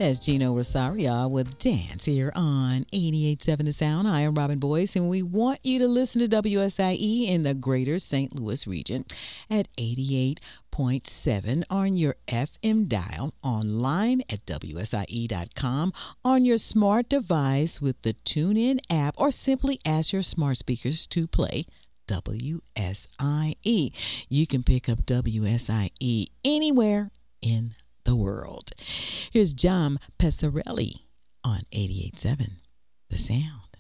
That's Gino Rosario with Dance here on 88.7 The Sound. I am Robin Boyce, and we want you to listen to WSIE in the greater St. Louis region at 88.7 on your FM dial, online at WSIE.com, on your smart device with the TuneIn app, or simply ask your smart speakers to play WSIE. You can pick up WSIE anywhere in the world. Here's John Pezzarelli on 88.7 The Sound.